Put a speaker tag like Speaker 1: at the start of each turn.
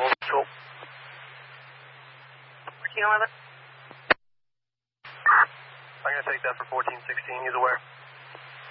Speaker 1: Cool.
Speaker 2: 1411.
Speaker 1: I'm going to take that for 1416. He's aware.